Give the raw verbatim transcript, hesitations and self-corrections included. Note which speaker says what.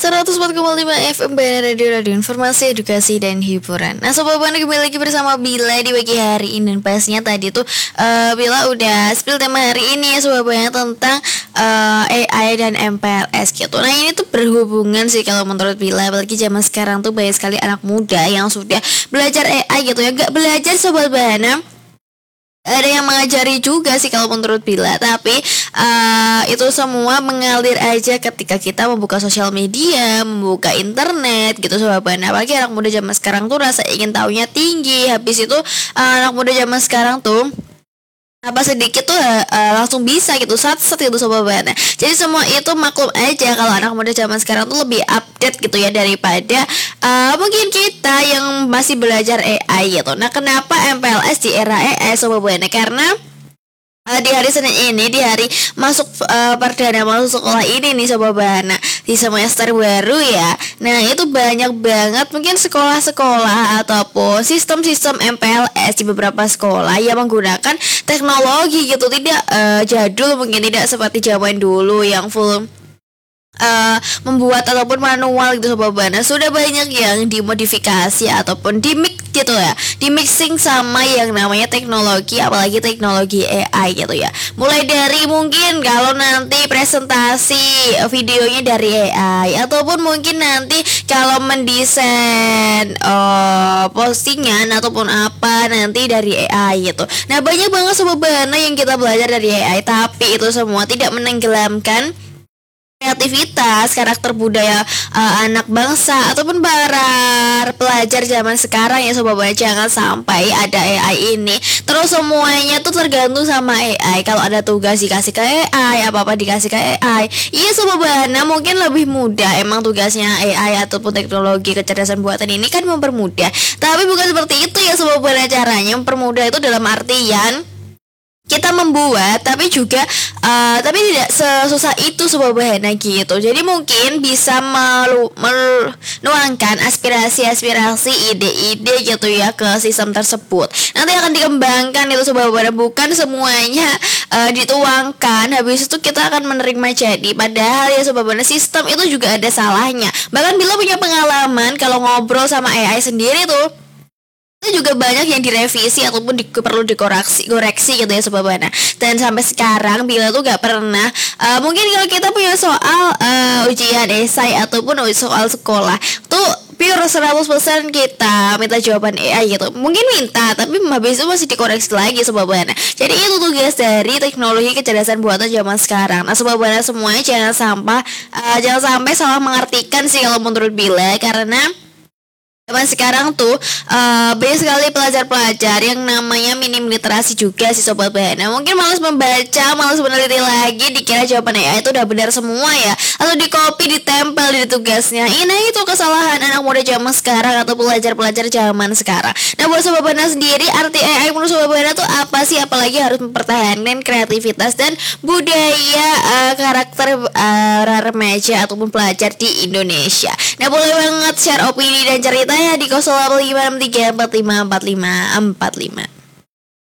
Speaker 1: seratus empat koma lima F M Bana Radio, Radio Informasi, Edukasi, dan Hiburan. Nah Sobat Bana, kembali lagi bersama Bila di pagi hari ini. Dan pastinya tadi tuh uh, Bila udah spill tema hari ini ya Sobat Bana tentang uh, A I dan M P L S gitu. Nah ini tuh berhubungan sih kalau menurut Bila. Apalagi zaman sekarang tuh banyak sekali anak muda yang sudah belajar A I gitu ya. Gak belajar Sobat Bana, ada yang mengajari juga sih kalau menurut Bila. Tapi uh, itu semua mengalir aja ketika kita membuka sosial media, membuka internet gitu Sobat Bana. Apalagi anak muda zaman sekarang tuh rasa ingin tahunya tinggi. Habis itu uh, anak muda zaman sekarang tuh apa sedikit tuh uh, langsung bisa gitu, sat-sat gitu Sobat Bana. Jadi semua itu maklum aja kalau anak muda zaman sekarang tuh lebih update gitu ya daripada uh, mungkin kita yang masih belajar A I gitu. Nah kenapa M P L S di era A I Sobat Bana? Karena Uh, di hari Senin ini, di hari masuk uh, perdana masuk sekolah ini nih Sobat Bana, di semester baru ya. Nah itu banyak banget mungkin sekolah-sekolah ataupun sistem-sistem M P L S di beberapa sekolah yang menggunakan teknologi gitu. Tidak uh, jadul, mungkin tidak seperti zaman dulu yang full Uh, membuat ataupun manual gitu Sobat Bana. Sudah banyak yang dimodifikasi ataupun dimix gitu ya, dimixing sama yang namanya teknologi, apalagi teknologi A I gitu ya. Mulai dari mungkin kalau nanti presentasi videonya dari A I, ataupun mungkin nanti kalau mendesain uh, postingan ataupun apa nanti dari A I gitu. Nah banyak banget Sobat Bana yang kita belajar dari A I, tapi itu semua tidak menenggelamkan kreativitas, karakter budaya uh, anak bangsa ataupun para pelajar zaman sekarang ya Sobat Bana. Jangan sampai ada A I ini terus semuanya tuh tergantung sama A I. Kalau ada tugas dikasih ke A I, apa-apa dikasih ke A I. Iya Sobat Bana, mungkin lebih mudah emang tugasnya A I ataupun teknologi kecerdasan buatan ini kan mempermudah. Tapi bukan seperti itu ya Sobat Bana caranya. Mempermudah itu dalam artian kita membuat, tapi juga uh, tapi tidak sesusah itu Sobat Bana gitu. Jadi mungkin bisa melu- menuangkan aspirasi-aspirasi, ide-ide gitu ya ke sistem tersebut. Nanti akan dikembangkan itu Sobat Bana, bukan semuanya uh, dituangkan habis itu kita akan menerima jadi. Padahal ya Sobat Bana, sistem itu juga ada salahnya. Bahkan Bila punya pengalaman kalau ngobrol sama A I sendiri tuh itu juga banyak yang direvisi ataupun di, perlu dikoreksi koreksi gitu ya Sobat Bana. Dan sampai sekarang Bila tuh gak pernah uh, mungkin kalau kita punya soal uh, ujian esai ataupun soal sekolah tuh pure seratus persen kita minta jawaban A I gitu. Mungkin minta, tapi habis itu masih dikoreksi lagi Sobat Bana. Jadi itu tugas dari teknologi kecerdasan buatan zaman sekarang. Nah Sobat Bana semuanya jangan sampai uh, jangan sampai salah mengartikan sih kalau menurut Bila. Karena zaman sekarang tuh uh, banyak sekali pelajar-pelajar yang namanya minim literasi juga sih Sobat Bana. Mungkin malas membaca, malas meneliti lagi, dikira jawaban A I itu udah benar semua ya, atau di copy, ditempel di tugasnya. Ini itu kesalahan anak muda zaman sekarang atau pelajar-pelajar zaman sekarang. Nah buat Sobat Bana sendiri, arti A I menurut Sobat Bana tuh apa sih? Apalagi harus mempertahankan kreativitas dan budaya uh, karakter uh, remaja ataupun pelajar di Indonesia. Nah boleh banget share opini dan cerita ya di nol delapan lima enam tiga empat lima empat lima empat lima.